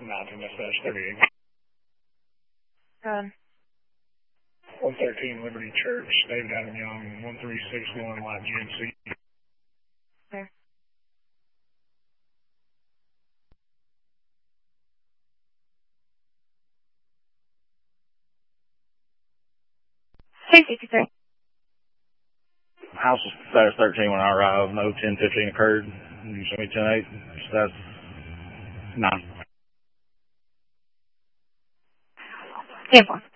Mountain Mustache 38. Go ahead. 113 Liberty Church, David Adam Young, 1361 Live GMC. Okay. Hey, 53. House was status 13 when I arrived. No 1015 occurred. You show me 10-8. Status 9. 10-4.